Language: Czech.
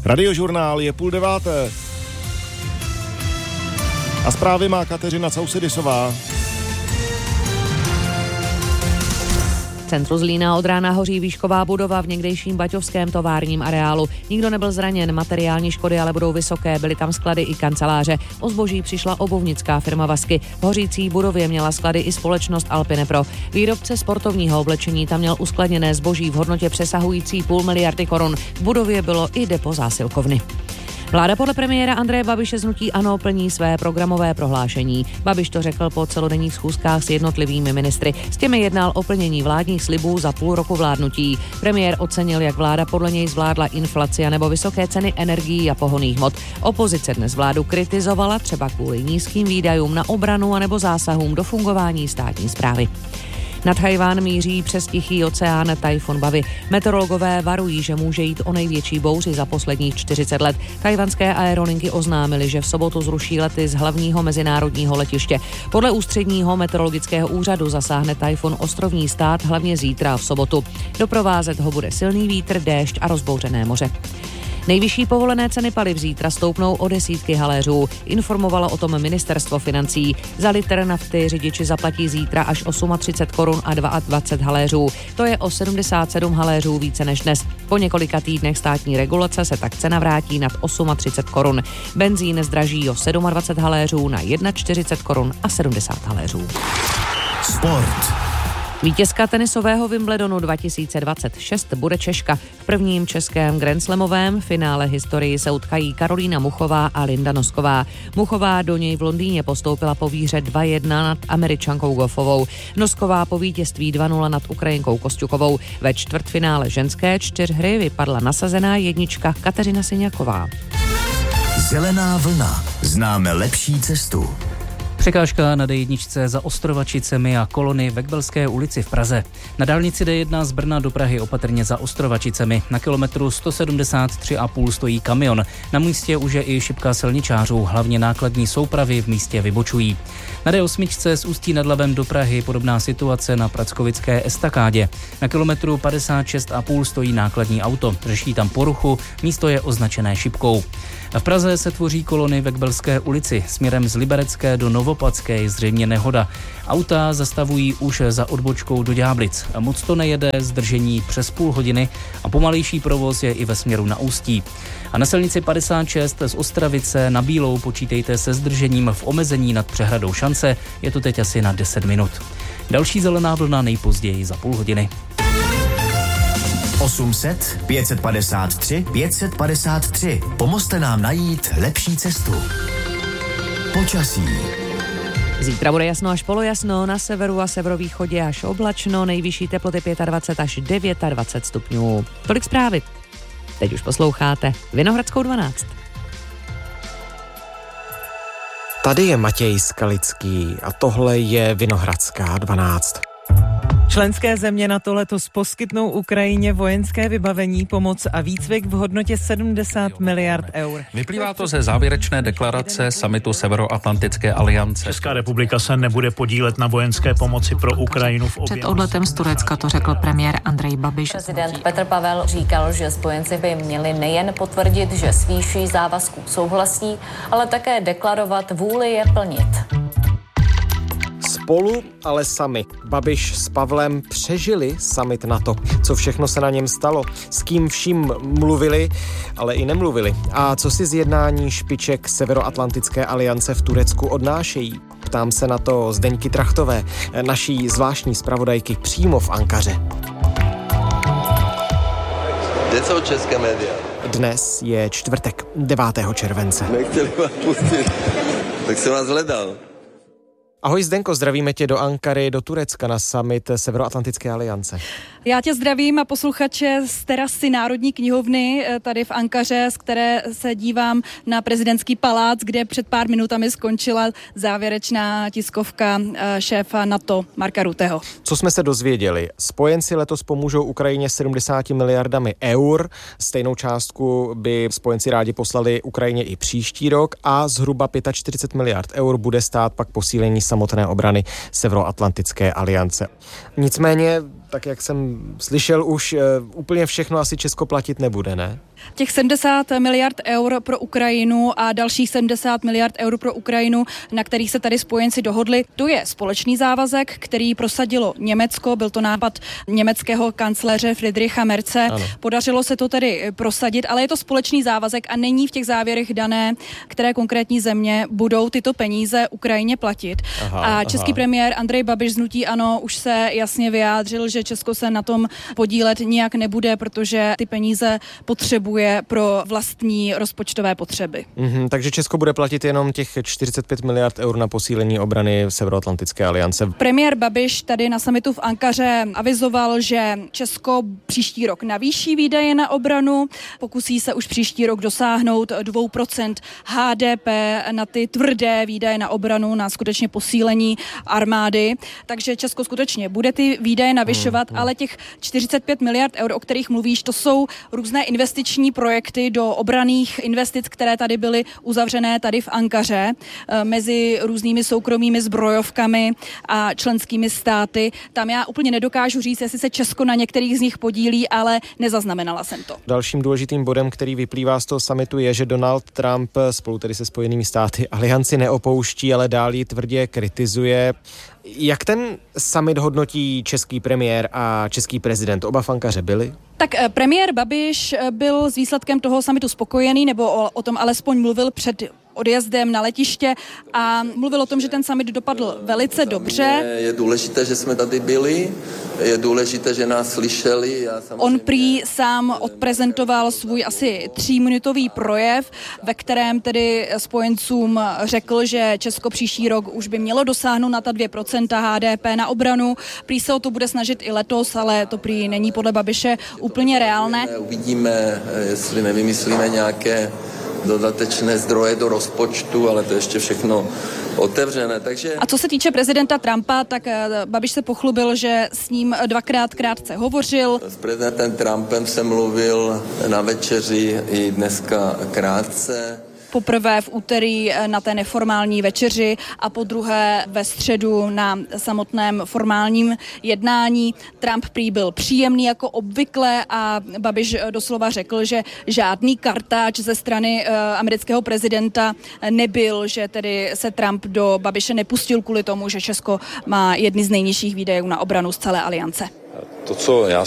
Radiožurnál je 8:30. A zprávy má Kateřina Causidisová. V centru Zlína od rána hoří výšková budova v někdejším baťovském továrním areálu. Nikdo nebyl zraněn, materiální škody ale budou vysoké, byly tam sklady i kanceláře. O zboží přišla obuvnická firma Vasky. V hořící budově měla sklady i společnost Alpinepro. Výrobce sportovního oblečení tam měl uskladněné zboží v hodnotě přesahující 500 miliardy korun. V budově bylo i depo zásilkovny. Vláda podle premiéra Andreje Babiše z hnutí ANO plní své programové prohlášení. Babiš to řekl po celodenních schůzkách s jednotlivými ministry. S těmi jednal o plnění vládních slibů za půl roku vládnutí. Premiér ocenil, jak vláda podle něj zvládla inflaci nebo vysoké ceny energií a pohonných hmot. Opozice dnes vládu kritizovala třeba kvůli nízkým výdajům na obranu anebo zásahům do fungování státní správy. Nad Tchaj-wan míří přes Tichý oceán tajfun Bavi. Meteorologové varují, že může jít o největší bouři za posledních 40 let. Tchajwanské aerolinky oznámily, že v sobotu zruší lety z hlavního mezinárodního letiště. Podle ústředního meteorologického úřadu zasáhne tajfun ostrovní stát hlavně zítra v sobotu. Doprovázet ho bude silný vítr, déšť a rozbouřené moře. Nejvyšší povolené ceny paliv zítra stoupnou o desítky haléřů. Informovalo o tom ministerstvo financí. Za litr nafty řidiči zaplatí zítra až 38 korun a 22 haléřů. To je o 77 haléřů více než dnes. Po několika týdnech státní regulace se tak cena vrátí nad 38 korun. Benzín zdraží o 27 haléřů na 41 korun a 70 haléřů. Sport. Vítězka tenisového Wimbledonu 2026 bude Češka. V prvním českém grandslamovém finále historii se utkají Karolína Muchová a Linda Nosková. Muchová do něj v Londýně postoupila po výhře 2-1 nad Američankou Goffovou. Nosková po vítězství 2-0 nad Ukrajinkou Kosťukovou. Ve čtvrtfinále ženské čtyřhry vypadla nasazená jednička Kateřina Syňaková. Zelená vlna. Známe lepší cestu. Překážka na D1 za Ostrovačicemi a kolony v Ekbelské ulici v Praze. Na dálnici D1 z Brna do Prahy opatrně za Ostrovačicemi. Na kilometru 173,5 stojí kamion. Na místě už je i šipka silničářů, hlavně nákladní soupravy v místě vybočují. Na D8 z Ústí nad Labem do Prahy podobná situace na Prackovické estakádě. Na kilometru 56,5 stojí nákladní auto. Řeší tam poruchu, místo je označené šipkou. V Praze se tvoří kolony v Ekbelské ulici. Směrem z Liberecké do Novopatské je zřejmě nehoda. Auta zastavují už za odbočkou do Ďáblic. Moc to nejede, zdržení přes půl hodiny a pomalejší provoz je i ve směru na Ústí. A na silnici 56 z Ostravice na Bílou počítejte se zdržením v omezení nad přehradou Šance. Je to teď asi na 10 minut. Další zelená vlna nejpozději za půl hodiny. 800 553 553. Pomozte nám najít lepší cestu. Počasí. Zítra bude jasno až polojasno, na severu a severovýchodě až oblačno, nejvyšší teploty 25 až 29 stupňů. Tolik zprávy. Teď už posloucháte Vinohradskou 12. Tady je Matěj Skalický a tohle je Vinohradská 12. Členské země NATO letos poskytnou Ukrajině vojenské vybavení, pomoc a výcvik v hodnotě 70 miliard eur. Vyplývá to ze závěrečné deklarace summitu Severoatlantické aliance. Česká republika se nebude podílet na vojenské pomoci pro Ukrajinu v objemu. Před odletem z Turecka to řekl premiér Andrej Babiš. Prezident Petr Pavel říkal, že spojenci by měli nejen potvrdit, že s výší závazků souhlasí, ale také deklarovat vůli je plnit. Spolu, ale sami. Babiš s Pavlem přežili summit NATO. Co všechno se na něm stalo? S kým vším mluvili, ale i nemluvili? A co si z jednání špiček Severoatlantické aliance v Turecku odnášejí? Ptám se na to Zdeňky Trachtové, naší zvláštní zpravodajky přímo v Ankaře. Kde jsou české média? Dnes je čtvrtek, 9. července. Nechtěli vás pustit, tak jsem vás hledal. Ahoj Zdenko, zdravíme tě do Ankary, do Turecka na summit Severoatlantické aliance. Já tě zdravím a posluchače z terasy Národní knihovny tady v Ankaře, z které se dívám na prezidentský palác, kde před pár minutami skončila závěrečná tiskovka šéfa NATO Marka Rutteho. Co jsme se dozvěděli? Spojenci letos pomůžou Ukrajině 70 miliardami eur. Stejnou částku by spojenci rádi poslali Ukrajině i příští rok a zhruba 45 miliard eur bude stát pak posílení samotné obrany Severoatlantické aliance. Nicméně tak jak jsem slyšel už, úplně všechno asi Česko platit nebude, ne? Těch 70 miliard eur pro Ukrajinu a dalších 70 miliard eur pro Ukrajinu, na kterých se tady spojenci dohodli, to je společný závazek, který prosadilo Německo, byl to nápad německého kancléře Friedricha Merze. Ano. Podařilo se to tedy prosadit, ale je to společný závazek a není v těch závěrech dané, které konkrétní země budou tyto peníze Ukrajině platit. A český premiér Andrej Babiš z hnutí ANO už se jasně vyjádřil, že Česko se na tom podílet nijak nebude, protože ty peníze potřebuje pro vlastní rozpočtové potřeby. Takže Česko bude platit jenom těch 45 miliard eur na posílení obrany Severoatlantické aliance. Premiér Babiš tady na summitu v Ankaře avizoval, že Česko příští rok navýší výdaje na obranu, pokusí se už příští rok dosáhnout 2% HDP na ty tvrdé výdaje na obranu, na skutečně posílení armády. Takže Česko skutečně bude ty výdaje navyšovat, ale těch 45 miliard eur, o kterých mluvíš, to jsou různé investiční projekty do obranných investic, které tady byly uzavřené tady v Ankaře mezi různými soukromými zbrojovkami a členskými státy. Tam já úplně nedokážu říct, jestli se Česko na některých z nich podílí, ale nezaznamenala jsem to. Dalším důležitým bodem, který vyplývá z toho summitu, je, že Donald Trump spolu tedy se Spojenými státy alianci neopouští, ale dál ji tvrdě kritizuje. Jak ten summit hodnotí český premiér a český prezident? Oba v Ankaře byli? Tak premiér Babiš byl s výsledkem toho summitu spokojený, nebo o tom alespoň mluvil před odjezdem na letiště a mluvil o tom, že ten summit dopadl velice dobře. Je důležité, že jsme tady byli, je důležité, že nás slyšeli. On prý sám odprezentoval svůj asi 3minutový projev, ve kterém tedy spojencům řekl, že Česko příští rok už by mělo dosáhnout na ta 2% HDP na obranu. Prý se o to bude snažit i letos, ale to prý není podle Babiše úplně reálné. Uvidíme, jestli nevymyslíme nějaké dodatečné zdroje do rozpočtu, ale to ještě všechno otevřené. Takže... A co se týče prezidenta Trumpa, tak Babiš se pochlubil, že s ním dvakrát krátce hovořil. S prezidentem Trumpem jsem mluvil na večeři i dneska krátce. Poprvé v úterý na té neformální večeři a podruhé ve středu na samotném formálním jednání. Trump prý byl příjemný jako obvykle a Babiš doslova řekl, že žádný kartáč ze strany amerického prezidenta nebyl, že tedy se Trump do Babiše nepustil kvůli tomu, že Česko má jedny z nejnižších výdajů na obranu z celé aliance. To, co já